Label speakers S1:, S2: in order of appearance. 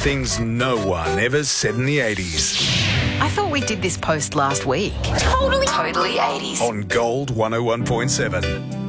S1: Things no one ever said in the 80s.
S2: I thought we did this post last week.
S3: Totally
S2: 80s.
S1: On Gold 101.7.